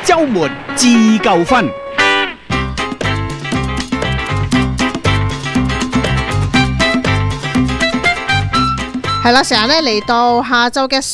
週末自夠分。 係啦，成日咧嚟到下晝嘅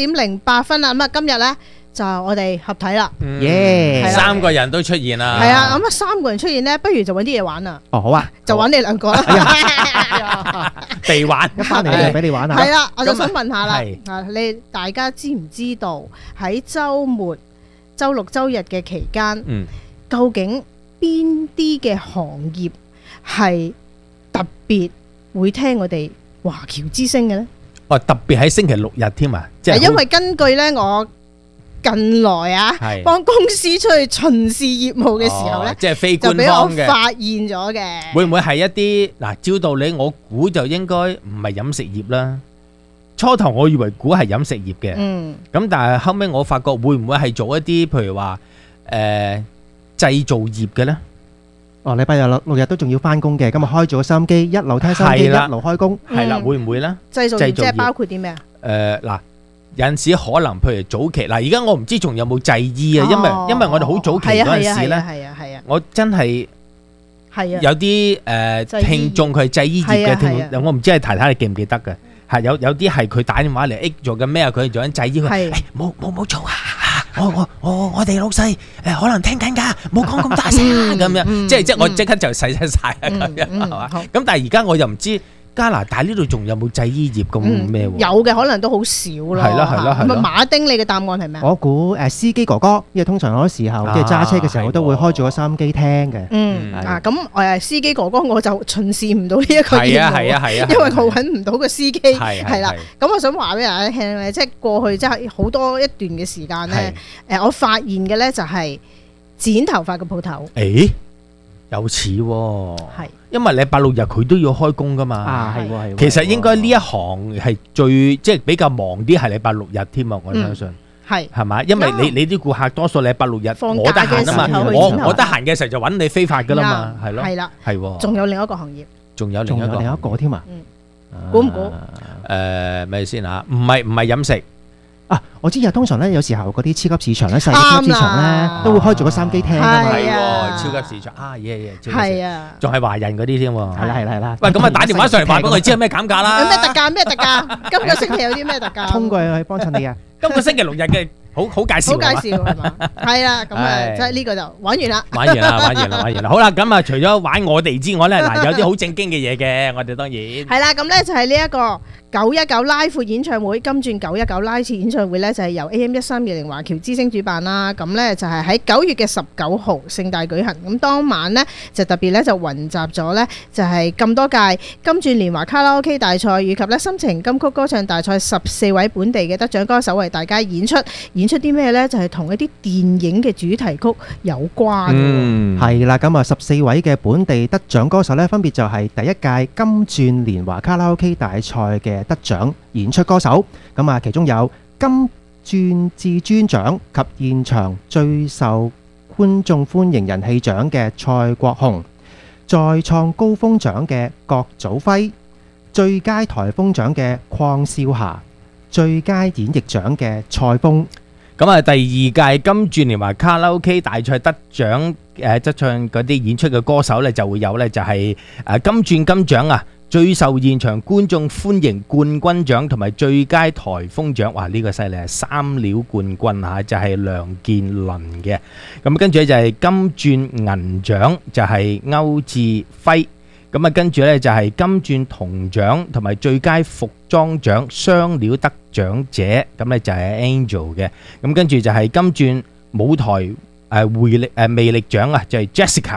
3:08啦，咁啊今日咧就我哋合體啦， 耶！ 係啦三個人都出現啦。 係啊，咁啊3個人出現咧，不如就揾啲嘢玩啦， 哦，好啊， 就揾你兩個啦。 被玩一翻嚟就俾你玩下。 係啦，我就想問下啦， 係啊，大家知唔知道喺週末、週六、週日嘅期間，究竟邊啲嘅行業係特別會聽我哋華僑之聲嘅咧？ 哦，特別喺星期六日添啊，即係因為根據咧我近來啊， 係幫公司出去巡視業務嘅時候咧， 即係非官就俾我方嘅， 發現咗嘅。 會唔會係一啲嗱？照道理我估就應該唔係飲食業啦。初頭我以為估係飲食業嘅，咁但係後尾我發覺會唔會係做一啲譬如話製造業嘅咧？ 哦，禮拜日六日都仲要翻工嘅，今日開咗個收音機，一路聽收音機，一係啦路開工。 係啦，會唔會咧？ 製造業製造業即係包括啲咩啊？ 嗱，有陣時可能譬如早期嗱，而家我唔知仲有冇製衣啊，因為我哋好早期嗰陣時咧， 係啊， 我真係係啊， 有啲聽眾佢係製衣業嘅聽係啊眾，我唔知係太太你記唔記得嘅？係有啲係佢打電話嚟，做緊咩啊？佢做緊製衣，佢冇做啊！我哋老細可能聽緊㗎，冇講咁大聲咁樣，即係我即刻就洗晒啊咁樣係嘛？咁但係而家我又唔知加拿大呢度仲有冇製衣業咁咩喎？ 有嘅，可能都好少咯。 係咯係咯係咯。 咁馬丁，你嘅答案係咩啊？ 我估司機哥哥，因為通常好多時候即係揸車嘅時候，我都會開住個收音機聽嘅。 咁司機哥哥我就巡視唔到呢一個業務， 係啊， 因為我揾唔到個司機，係啦。咁我想話俾大家聽咧，即係過去即係好多一段嘅時間咧，我發現嘅咧就係剪頭髮嘅鋪頭。 有似喎， 係， 因為禮拜六日佢都要開工噶嘛。 啊，係喎係喎。 其實應該呢一行係最即係比較忙啲，係禮拜六日添啊！我相信係嘛，因為你啲顧客多數禮拜六日我得閒啊嘛，我得閒嘅時候就揾你飛髮噶啦嘛，係咯， 係啦， 係喎。 仲有另一個行業， 仲有另一個添啊？ 估唔估？ 咩先嚇？唔係飲食。 我知通常咧，有時候嗰啲超級市場咧，細嘅超級市場咧，都會開住個收音機聽㗎嘛。 係喎，超級市場係啊， 仲係華人嗰啲添喎。 係啦。 喂，咁啊打電話上嚟話俾我知有咩減價啦。 有咩特價？咩特價？今個星期有啲咩特價？ 衝過去幫襯你啊！ 今個星期六日嘅好介紹。 好介紹係嘛？係啦，咁啊，即係呢個就玩完啦。 玩完啦。好啦，咁啊，除咗玩我哋之外咧，嗱有啲好正經嘅嘢嘅，我哋當然係啦。咁咧就係呢一個919拉闊演唱會，金鑽919拉闊演唱會咧就係由 AM1320華僑之聲主辦啦。咁咧就係喺9月嘅19號盛大舉行。咁當晚咧就特別咧就雲集咗咧就係咁多屆金鑽年華卡拉 OK 大賽以及咧心情金曲歌唱大賽14位本地嘅得獎歌手為大家演出啲咩咧？就係同一啲電影嘅主題曲有關嘅。 係啦，咁啊14位嘅本地得獎歌手咧，分別就係第一屆金鑽年華卡拉 OK 大賽嘅得獎演出歌手。咁啊，其中有金鑽至尊獎及現場最受觀眾歡迎人氣獎嘅蔡國雄，再創高峰獎嘅郭祖輝，最佳台風獎嘅鄺少霞，最佳演繹獎嘅蔡峰。 咁啊，第二屆金鑽年華卡拉 OK 大賽得獎得唱嗰啲演出嘅歌手咧，就會有咧就係金鑽金獎啊，最受現場觀眾歡迎冠軍獎同埋最佳台風獎。哇！呢個犀利啊，3料冠軍嚇，就係梁健倫嘅。咁跟住就係金鑽銀獎，就係歐志輝。咁啊，跟住咧就係金鑽銅獎同埋最佳服裝獎雙料得獎者，咁咧就係 Angel 嘅。咁跟住就係金鑽舞台魅力獎啊，就係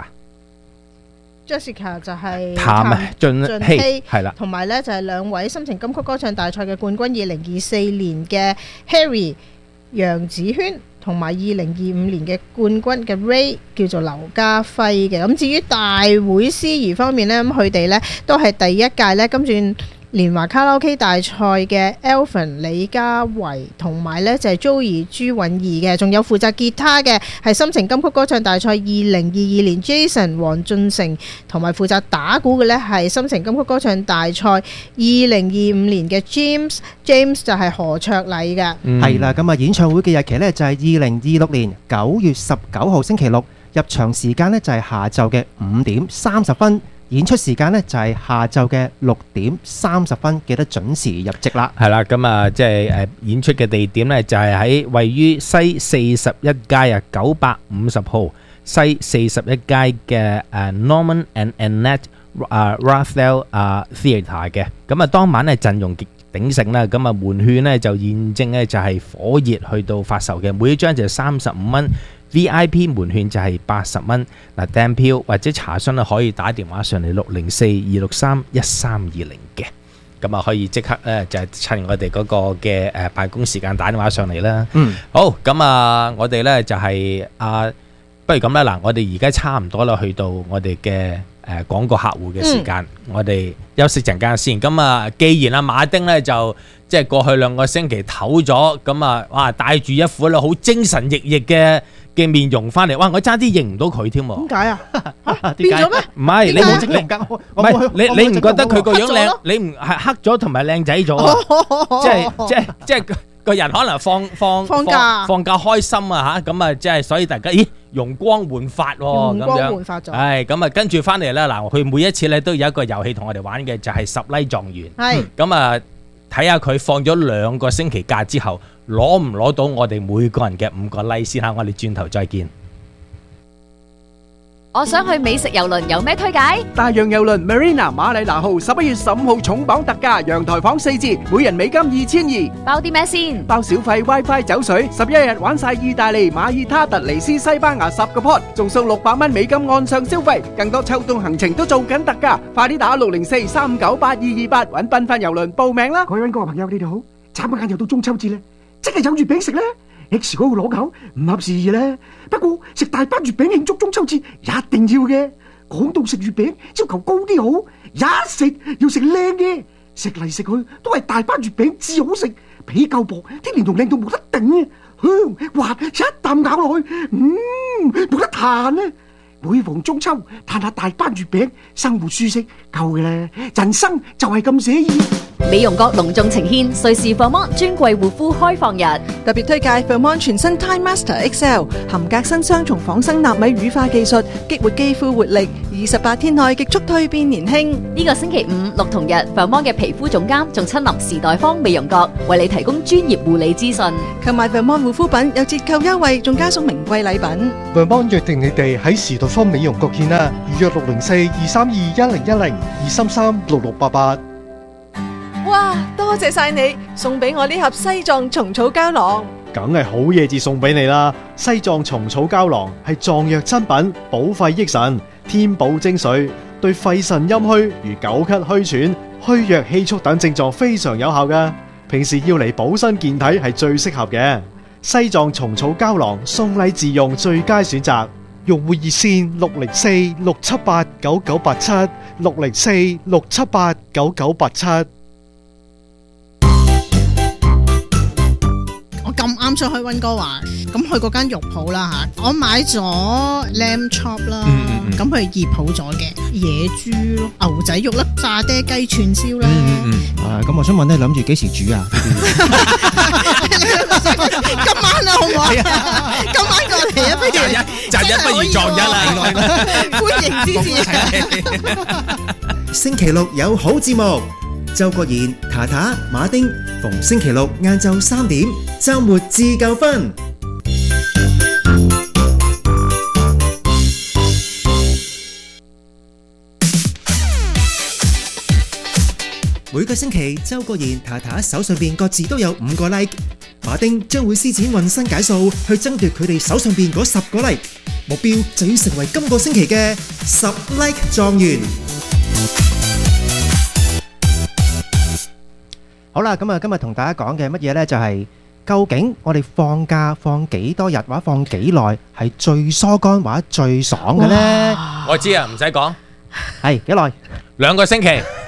Jessica 就係譚俊熙，係啦， 同埋咧就係兩位心情金曲歌唱大賽嘅冠軍2024年嘅 Harry 楊子軒。同埋2025年嘅冠軍嘅 Ray 叫做劉家輝嘅。咁至於大會司儀方面咧，咁佢哋咧都係第一屆咧金鑽年華卡拉 OK 大賽嘅 Alvin 李家維，同埋咧就係 Joey 朱允儀嘅，仲有負責吉他嘅係心情金曲歌唱大賽2022年 Jason 黃俊成，同埋負責打鼓嘅咧係心情金曲歌唱大賽2025年嘅 James 就係何卓禮嘅。 係啦，咁啊演唱會嘅日期呢，就係2026年9月19號星期六，入場時間呢，就係下晝嘅5點30分。演出時間呢，就係下晝嘅6點30分，記得準時入席啦。 係啦，咁啊，即係演出嘅地點呢，就係喺位於西41街啊950號西41街嘅Norman and Annette Rathel Theatre 嘅。咁啊，當晚呢陣容極鼎盛啦，咁啊門券呢就現正呢就係火熱去到發售嘅，每一張就係35蚊。VIP 門券就係80蚊，嗱訂票或者查詢咧可以打電話上嚟604-263-1320嘅，咁啊可以即刻咧就係趁我哋嗰個嘅辦公時間打電話上嚟啦。好，咁啊我哋咧就係不如咁啦，嗱我哋而家差唔多啦，去到我哋嘅廣告客戶嘅時間，我哋休息陣間先。咁啊，既然阿馬丁咧就即係過去2個星期唞咗，咁啊哇帶住一副咧好精神奕奕嘅面容翻嚟，哇！我差啲認唔到佢添喎。 點解啊？變咗咩？ 唔係你冇整容㗎，唔係你唔覺得佢個樣靚？你唔係黑咗同埋靚仔咗啊？即係個人可能放假開心啊嚇，咁啊即係所以大家咦容光煥發喎，咁樣。容光煥發咗。係咁啊，跟住翻嚟咧嗱，佢每一次咧都有一個遊戲同我哋玩嘅，就係10 like 狀元。係。咁啊，睇下佢放咗2個星期假之後，攞唔攞到我哋每個人嘅5個 like 先嚇，我哋轉頭再見。 我想去美食郵輪，有咩推介？ 大洋郵輪 Marina 馬里拿號11月15號重磅特價，陽台房4節，每人美金2200， 包啲咩先？ 包小費、WiFi、酒水，11日玩晒意大利、馬爾他、突尼斯、西班牙10個 pot，仲送600蚊美金岸上消費，更多秋冬行程都做緊特價，快啲打604-398-228揾繽紛郵輪報名啦！ 各位各位朋友，你哋好，眨下眼又到中秋節啦，即係有月餅食咧。X 嗰個攞口唔合時宜咧，不過食大班月餅慶祝中秋節一定要嘅。講到食月餅，要求高啲好，一食要食靚嘅，食嚟食去都係大班月餅至好食，皮夠薄，啲蓮蓉靚到冇得頂，香滑一啖咬落去，冇得彈啊！每逢中秋嘆下大班月餅，生活舒適夠嘅啦，人生就係咁寫意。 美容閣隆重呈獻瑞士 Vermont 專櫃護膚開放日， 特別推介 Vermont 全新 Time Master XL， 含革新雙重仿生納米乳化技術，激活肌膚活力，28天內極速蛻變年輕。 呢個星期5、6同日 Vermont 嘅皮膚總監仲親臨時代坊美容閣，為你提供專業護理資訊。 購買 Vermont 護膚品有折扣優惠，仲加送名貴禮品。 Vermont 約定你哋喺時代坊美容閣見啦，預約604-232-1010 233-6688。 哇！多謝晒你送俾我呢盒西藏蟲草膠囊， 梗係好嘢至送俾你啦！西藏蟲草膠囊係藏藥珍品，補肺益腎，天寶精髓，對肺腎陰虛如久咳虛喘、虛弱氣促等症狀非常有效㗎。平時要嚟補身健體係最適合嘅。西藏蟲草膠囊送禮自用最佳選擇。用戶熱線604-678-9987 604-678-9987。 咁啱想去溫哥華，咁去嗰間肉鋪啦嚇，我買咗 lamb chop 啦，咁佢醃好咗嘅野豬咯、牛仔肉啦、沙爹雞串燒啦。 咁我想問你諗住幾時煮啊？ 今晚啊，好唔好啊？今晚過嚟啊，不如擇日不如撞日啦， 歡迎支持。 星期六有好節目。周國賢、塔塔、馬丁，逢星期六晏晝3點，週末自夠分。每個星期，周國賢、塔塔手上邊各自都有5個 like， 馬丁將會施展渾身解數去爭奪佢哋手上邊嗰10個 like， 目標就要成為今個星期嘅10 like 狀元。 好啦，咁啊，今日同大家講嘅乜嘢呢？就係究竟我哋放假放幾多日或者放幾耐係最疏肝或者最爽嘅呢？ 我知啊，唔使講， 係幾耐？ 2個星期。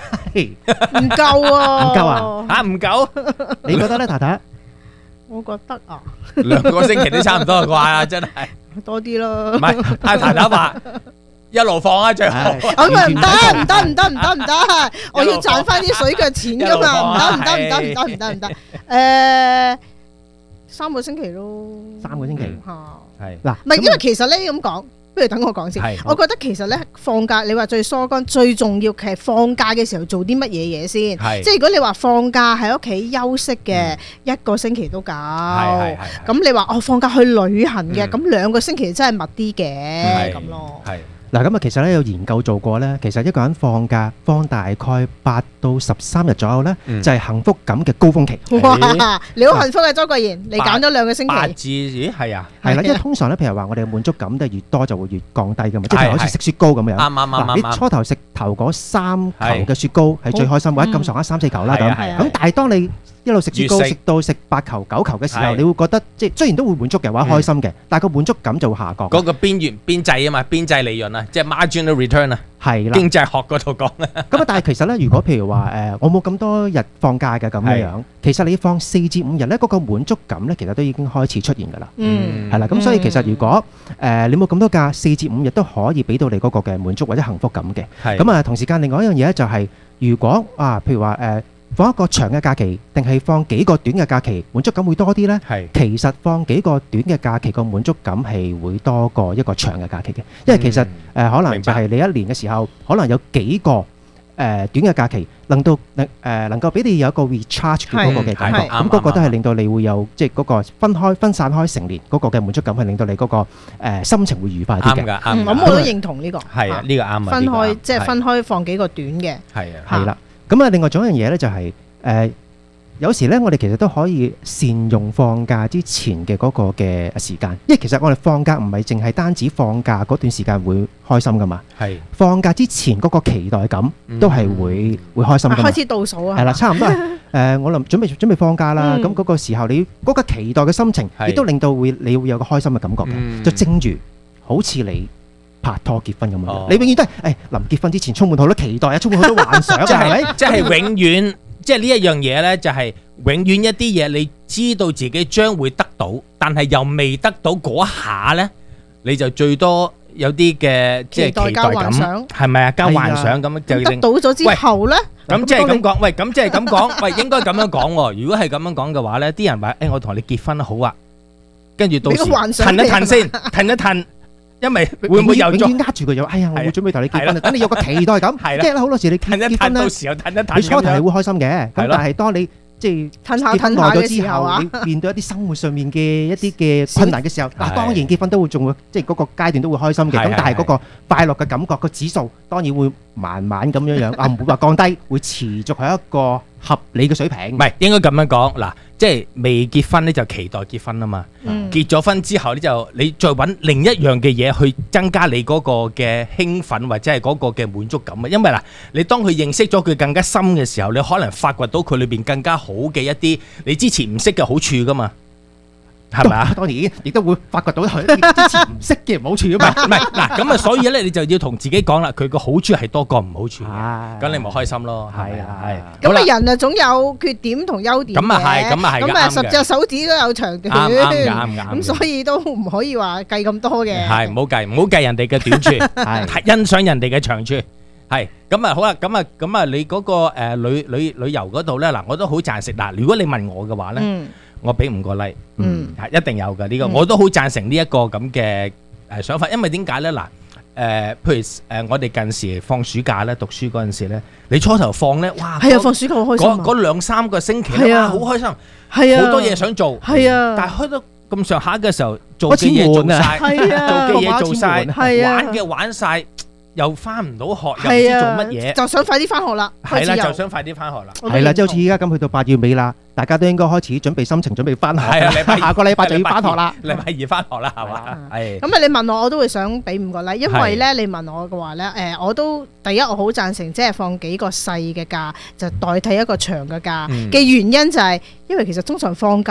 唔夠啊！ 唔夠啊？ 嚇唔夠？ 你覺得咧，太太？ 我覺得啊， 2個星期都差唔多啦啩，真係。 多啲咯。 唔係，太太話一路放啊最好。 咁咪唔得，我要賺翻啲水腳錢噶嘛，唔得。3個星期咯。 3個星期。 係嗱， 唔係因為其實咧咁講。不如等我講先，我覺得其實咧放假，你話最疏肝最重要，其實放假嘅時候做啲乜嘢嘢先？即係如果你話放假喺屋企休息嘅1個星期都夠，咁你話放假去旅行嘅，咁2個星期真係密啲嘅咁咯。 嗱，咁啊，其實咧有研究做過咧，其實一個人放假放大概8到13日左右咧，就係幸福感嘅高峰期。 哇！你好幸福嘅周國賢，你揀咗2個星期。 8至咦係啊？ 係啦，因為通常咧，譬如話我哋嘅滿足感都係越多就會越降低噶嘛，即係好似食雪糕咁樣。 啱。 你初頭食頭嗰3球嘅雪糕係最開心，或者咁上下3-4球啦咁。咁但係當你一路食雪糕食到食8球9球嘅時候，你會覺得即係雖然都會滿足嘅話開心嘅，但係個滿足感就會下降。 嗰個邊際啊嘛，邊際利潤啊，即係 marginal return 啊， 係啦， 經濟學嗰度講啊。 咁啊，但係其實咧，如果譬如話我冇咁多日放假嘅咁樣，其實你放4至5日咧，嗰個滿足感咧，其實都已經開始出現㗎啦。係啦，咁所以其實如果你冇咁多假，4至5日都可以俾到你嗰個嘅滿足或者幸福感嘅。咁啊，同時間另外一樣嘢咧就係，如果譬如話放一個長嘅假期，定係放幾個短嘅假期，滿足感會多啲呢？其實放幾個短嘅假期個滿足感係會多過一個長嘅假期嘅，因為其實可能就係你一年嘅時候，可能有幾個短嘅假期，能夠俾你有一個 recharge 嘅嗰個嘅感覺，咁嗰個都係令到你會有即係嗰個分散開成年嗰個嘅滿足感，係令到你嗰個心情會愉快啲嘅。 啱㗎， 咁我都認同呢個。 係啊，呢個啱啊。 分開即係分開放幾個短嘅。 係啊， 係啦。咁啊，另外仲有一樣嘢咧，就係有時咧，我哋其實都可以善用放假之前嘅嗰個嘅時間，因為其實我哋放假唔係淨係單止放假嗰段時間會開心噶嘛，係放假之前嗰個期待感都係會開心噶嘛。 開始倒數啊！ 係啦，差唔多係我諗準備放假啦，咁嗰個時候你嗰個期待嘅心情，亦都令到你會有個開心嘅感覺嘅，就正如好似你拍拖結婚咁樣，你永遠都係臨結婚之前充滿好多期待啊，充滿好多幻想啊，係咪？ 即係永遠，即係呢一樣嘢咧，就係永遠一啲嘢，你知道自己將會得到，但係又未得到嗰下咧，你就最多有啲嘅即係期待感，係咪啊？交幻想咁就得到咗之後咧， 咁即係咁講，喂，咁即係咁講，喂，應該咁樣講喎。如果係咁樣講嘅話咧，啲人話我同你結婚好啊，跟住到時騰一騰先，騰一騰。因為會唔會又永遠呃住佢就，我會準備同你結婚，等你有個期待感。即係好多時你結婚咧， 到時又騰一騰， 你初頭係會開心嘅，咁但係當你即係結婚耐咗之後，你面對一啲生活上面嘅一啲嘅困難嘅時候，嗱當然結婚都會仲會即係嗰個階段都會開心嘅，咁但係嗰個快樂嘅感覺個指數當然會慢慢咁樣樣，唔會話降低，會持續喺一個合理嘅水平。 唔係應該咁樣講嗱。即係未結婚咧就期待結婚啊嘛，結咗婚之後咧就你再揾另一樣嘅嘢去增加你嗰個嘅興奮或者係嗰個嘅滿足感啊，因為嗱你當佢認識咗佢更加深嘅時候，你可能發掘到佢裏邊更加好嘅一啲你之前唔識嘅好處噶嘛。係咪啊？ 當然亦都會發掘到佢之前唔識嘅唔好處啊嘛。 唔係嗱，咁啊，所以咧你就要同自己講啦，佢個好處係多過唔好處嘅，咁你咪開心咯。係啊，係。 咁啊，人啊總有缺點同優點嘅。咁啊係，咁啊係。咁啊，10隻手指都有長短。啱。咁所以都唔可以話計咁多嘅。 係，唔好計人哋嘅短處，係欣賞人哋嘅長處。係，咁啊好啦，咁啊，你嗰個旅遊嗰度咧，嗱，我都好贊成。嗱，如果你問我嘅話咧。我俾5個 like，係一定有嘅呢個，我都好贊成呢一個咁嘅想法，因為點解咧？嗱，譬如我哋近時放暑假咧，讀書嗰陣時咧，你初頭放咧，哇， 係啊，放暑假好開心， 嗰2-3個星期咧，哇，好開心，係啊，好多嘢想做，係啊，但係去到咁上下嘅時候，做嘅嘢做晒，做嘅嘢做晒，玩嘅玩晒。又翻唔到學，又唔知做乜嘢， 就想快啲翻學啦。 係啦，就想快啲翻學啦。 係啦，即係好似依家咁去到8月尾啦，大家都應該開始準備心情，準備翻學。係啊，下個禮拜就要翻學啦。 禮拜2翻學啦，係嘛？係。 咁啊，你問我都會想俾5個 like，因為咧，你問我嘅話咧，我都第一我好贊成，即係放幾個細嘅假，就代替一個長嘅假嘅原因就係，因為其實通常放假。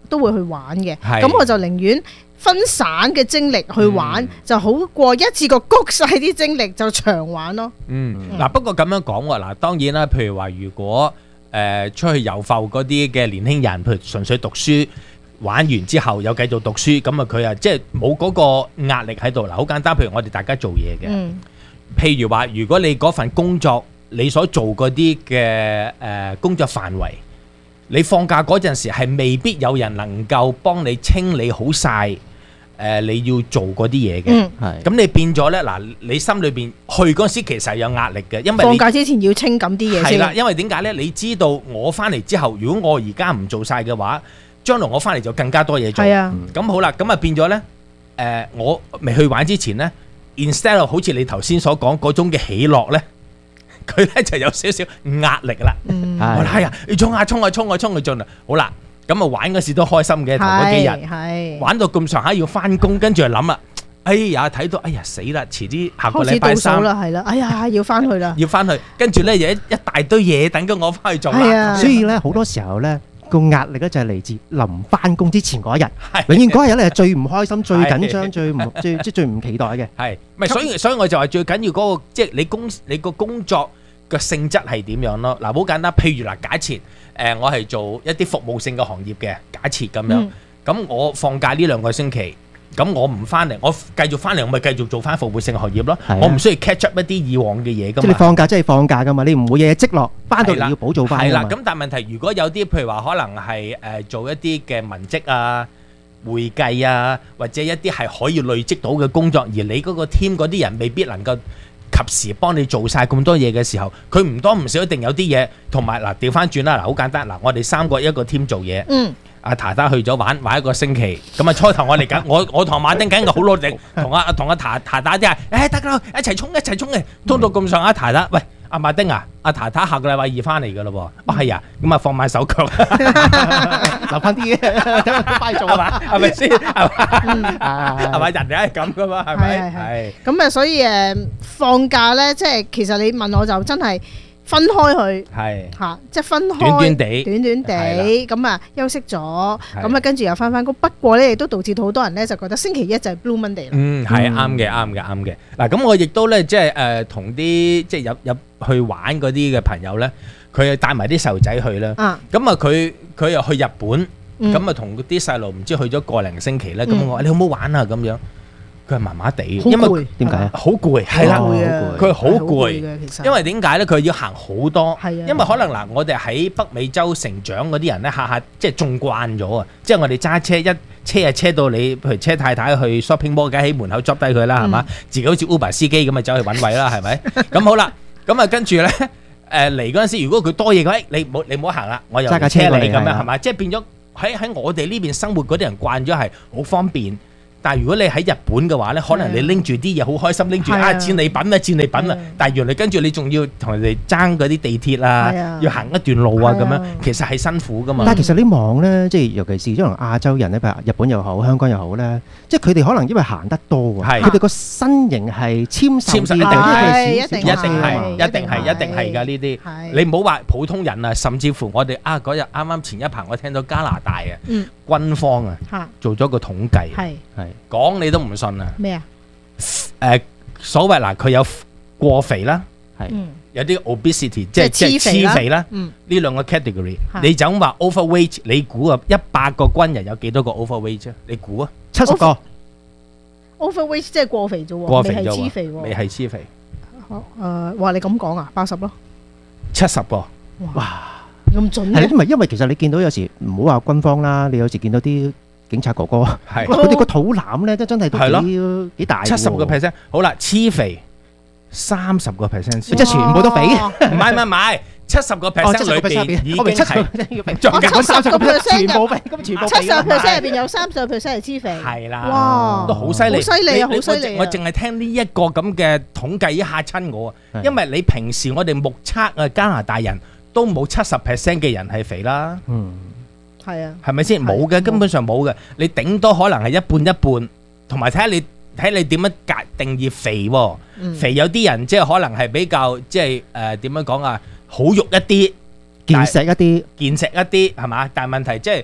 都會去玩嘅。 係咁我就寧願分散嘅精力去玩，就好過一次過谷晒啲精力就長玩咯。 嗱，不過咁樣講喎，嗱，當然啦，譬如話如果出去遊浮嗰啲嘅年輕人，譬如純粹讀書，玩完之後又繼續讀書，咁啊佢啊即係冇嗰個壓力喺度。嗱，好簡單，譬如我哋大家做嘢嘅，譬如話如果你嗰份工作你所做嗰啲嘅工作範圍，你放假嗰陣時係未必有人能夠幫你清理好晒你要做嗰啲嘢嘅，咁你變咗呢，嗱，你心裏邊去嗰時其實係有壓力嘅，因為放假之前要清咁啲嘢先。 係啦，因為點解呢？你知道我翻嚟之後，如果我而家唔做晒嘅話，將來我翻嚟就更加多嘢做。 係啊， 咁好啦，咁啊變咗呢，我未去玩之前呢 instead of 好似你頭先所講嗰種嘅喜樂呢，佢呢就有少少壓力啦。我係啊，要衝啊衝啊衝啊衝去進啊，好啦。咁啊玩嗰時都開心嘅，頭嗰幾日玩到咁上下要翻工，跟住就諗啦，哎呀睇到哎呀死啦，遲啲下個禮拜三啦，係啦，哎呀要翻去啦， 要翻去，跟住咧有一大堆嘢等緊我翻去做啦。 所以咧好多時候咧個壓力咧就係嚟自臨翻工之前嗰一日，永遠嗰一日咧係最唔開心、最緊張、最唔期待嘅。 係，咪所以我就話最緊要嗰個即係你個工作嘅性質係點樣咯？嗱，好簡單，譬如嗱，假設我係做一啲服務性嘅行業嘅，假設咁樣，咁我放假呢2個星期，咁我唔翻嚟，我繼續翻嚟，我咪繼續做翻服務性嘅行業咯。我唔需要 catch up 一啲以往嘅嘢噶嘛。 即係你放假即係放假噶嘛，你唔會嘢積落，翻到嚟要補做翻。 係啦，咁但係問題如果有啲譬如話可能係做一啲嘅文職啊、會計啊，或者一啲係可以累積到嘅工作，而你嗰個 team 嗰啲人未必能夠及時幫你做晒咁多嘢嘅時候，佢唔多唔少一定有啲嘢，同埋嗱調翻轉啦，嗱好簡單，嗱我哋3個一個 team 做嘢，阿太太去咗玩1個星期，咁啊初頭我哋緊，我同馬丁緊個好努力，同阿太太啲係，得啦，一齊衝嘅，衝到咁上下，太太，喂阿馬丁啊，阿太太下個禮拜2翻嚟噶咯喎，係啊，咁啊放慢手腳， 留翻啲嘢，等佢快做啊嘛， 係咪先？係咪人哋係咁噶嘛？係咪？係。 咁啊，所以放假咧，即係其實你問我就真係分開去，係嚇，即係分開短地，咁啊休息咗，咁啊跟住又翻工。不過咧，亦都導致到好多人咧就覺得星期一就係 Blue Monday 啦。 係啱嘅。嗱，咁我亦都咧即係同啲即係入去玩嗰啲嘅朋友咧，佢又帶埋啲細路仔去啦。咁啊，佢又去日本，咁啊同啲細路唔知去咗個零星期咧。咁我話你好唔好玩啊？咁樣。佢係麻麻地，因為點解啊？好攰，係啦，佢好攰，因為點解咧？佢要行好多，因為可能嗱，我哋喺北美洲成長嗰啲人咧，下下即係縱慣咗啊！即係我哋揸車一車到你，譬如車太太去 shopping mall，梗喺門口捉低佢啦，係嘛？自己好似 Uber 司機咁啊，走去揾位啦，係咪？咁好啦，咁啊跟住咧，嚟嗰陣時，如果佢多嘢嘅話，你唔好行啦，我又揸架車嚟咁樣，係咪？即係變咗喺我哋呢邊生活嗰啲人慣咗係好方便。但係如果你喺日本嘅話咧，可能你拎住啲嘢好開心，拎住戰利品啊，但係原來跟住你仲要同人哋爭嗰啲地鐵啊，要行一段路啊咁樣，其實係辛苦噶嘛。 但係其實你望咧，即係尤其是可能亞洲人咧，譬如日本又好，香港又好咧，即係佢哋可能因為行得多啊，佢哋個身形係纖瘦啲， 一定係㗎呢啲。你唔好話普通人啊，甚至乎我哋嗰日啱啱前一排我聽到加拿大啊軍方啊做咗個統計，係講你都唔信啊！ 咩啊？ 所謂嗱，佢有過肥啦，係有啲 obesity，即係黐肥啦。呢2個 category，你就咁話 overweight，你估啊100個軍人有幾多個 overweight 啫？你估啊 ？70個。 overweight 即係過肥啫喎， 過肥未係黐肥喎。 未係黐肥。 話你咁講啊？80咯。 70個。 哇！ 咁準係唔係？因為其實你見到有時唔好話軍方啦，你有時見到啲警察哥哥，佢哋個肚腩咧，真係都幾大。 70%，好啦，黐肥30%， 即係全部都肥。 唔係，70%裏邊已經係 70% 全部肥，咁全部肥。 70%入邊有30%係黐肥。 係啦， 哇， 都好犀利， 好犀利啊，好犀利啊！ 我淨係聽呢一個咁嘅統計，嚇親我啊！因為你平時我哋目測啊，加拿大人都冇70% 嘅人係肥啦。 係啊， 係咪先？冇嘅，根本上冇嘅。你頂多可能係一半一半，同埋睇你點樣定義肥喎？肥有啲人即係可能係比較即係點樣講啊？好肉一啲， 健碩一啲， 係嘛？但係問題即係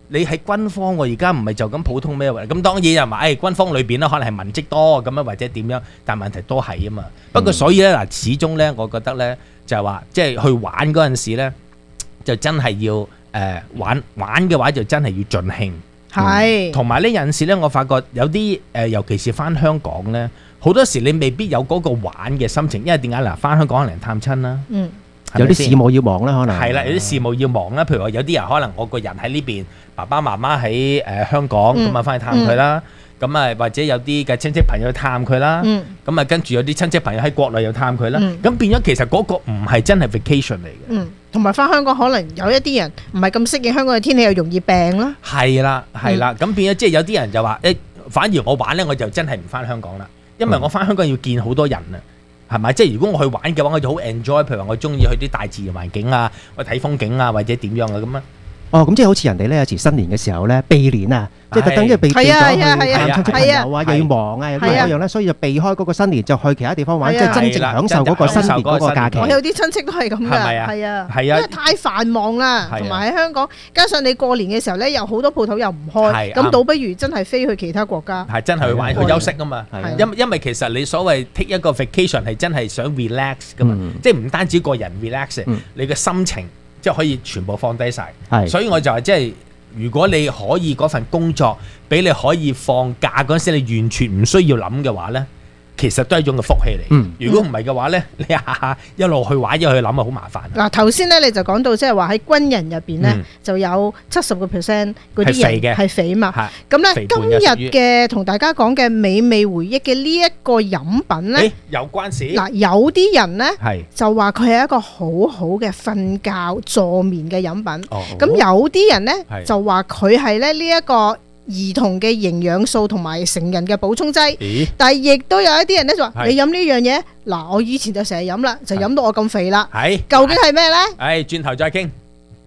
你喺軍方喎，而家唔係就咁普通咩喎？咁當然又話，軍方裏邊咧可能係文職多咁樣或者點樣，但問題都係啊嘛。不過所以咧嗱，始終咧，我覺得咧就係話，即係去玩嗰陣時咧，就真係要玩嘅話就真係要盡興。 係。同埋呢有陣時咧，我發覺有啲尤其是翻香港咧，好多時你未必有嗰個玩嘅心情，因為點解嗱？翻香港可能探親啦。 有啲事務要忙啦，可能係啦，有啲事務要忙啦。譬如話有啲人可能我個人喺呢邊，爸爸媽媽喺香港，咁啊翻去探佢啦。咁啊或者有啲嘅親戚朋友去探佢啦。咁啊跟住有啲親戚朋友喺國內又探佢啦。咁變咗其實嗰個唔係真係 vacation 嚟嘅。 同埋翻香港可能有一啲人唔係咁適應香港嘅天氣，又容易病啦。 係啦，咁變咗即係有啲人就話反而我玩咧，我就真係唔翻香港啦，因為我翻香港要見好多人啊。係咪？即係如果我去玩嘅話，我就好 enjoy。譬如話我中意去啲大自然環境啊，或睇風景啊，或者點樣啊咁啊。 咁即係好似人哋咧有時新年嘅時候咧避年啊，即係特登因為避咗去探親戚朋友啊，又要忙啊，又嗰樣咧，所以就避開嗰個新年，就去其他地方玩，即係真正享受嗰個新年嗰個假期。 我有啲親戚都係咁㗎，係啊，因為太繁忙啦，同埋喺香港，加上你過年嘅時候咧，有好多鋪頭又唔開，咁倒不如真係飛去其他國家。 係真係去玩去休息啊嘛，因為其實你所謂 take 一個 vacation 係真係想 relax 㗎嘛，即係唔單止個人 relax，你嘅心情。即係可以全部放低晒，所以我就話即係如果你可以嗰份工作俾你可以放假嗰陣時，你完全唔需要諗嘅話咧，其實都係一種嘅福氣嚟。如果唔係嘅話咧，你下下一路去玩一路去諗啊，好麻煩。 嗱頭先咧你就講到即係話喺軍人入邊咧就有70%嗰啲人係肥嘛。咁咧今日嘅同大家講嘅美味回憶嘅呢一個飲品咧， 有關事。 嗱有啲人咧就話佢係一個好好嘅瞓覺助眠嘅飲品。咁有啲人咧就話佢係咧呢一個兒童嘅營養素同埋成人嘅補充劑，但係亦都有一啲人咧就話你飲呢樣嘢，嗱我以前就成日飲啦，就飲到我咁肥啦，究竟係咩咧？ 轉頭再傾。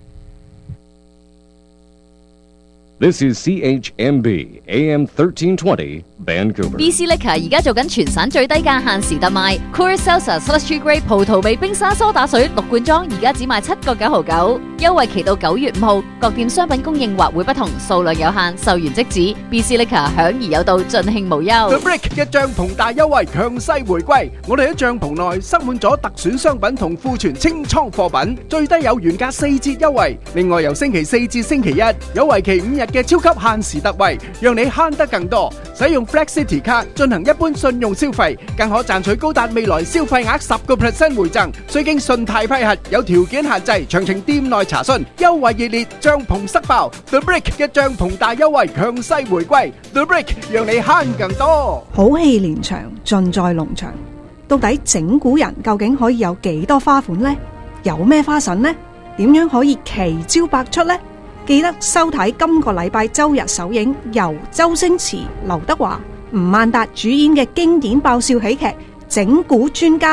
This is CHMB AM 1320 Vancouver. BC Liquor 而家做緊全省最低價限時特賣 Coors Seltzer Slush Grade 葡萄味冰沙蘇打水6罐裝，而家只賣7個9毫9，優惠期到9月5號。各店商品供應或會不同，數量有限，售完即止。BC Liquor 享而有道，盡興無憂。 The Brick 嘅帳篷大優惠強勢回歸，我哋喺帳篷內塞滿咗特選商品同庫存清倉貨品，最低有原價4折優惠。另外由星期4至星期1有為期5日嘅超級限時特惠，讓你慳得更多。使用 Flex City 卡進行一般信用消費，更可賺取高達未來消費額10% 回贈。需經信貸批核，有條件限制，詳情店內查詢。優惠熱烈，帳篷塞爆 ！The Brick 嘅帳篷大優惠強勢回歸 ，The Brick 讓你慳更多。 好戲連場，盡在農場。到底整蠱人究竟可以有幾多花款呢？有咩花神呢？點樣可以奇招百出呢？記得收睇今個禮拜周日首映，由周星馳、劉德華、吳孟達主演嘅經典爆笑喜劇《整蠱專家》。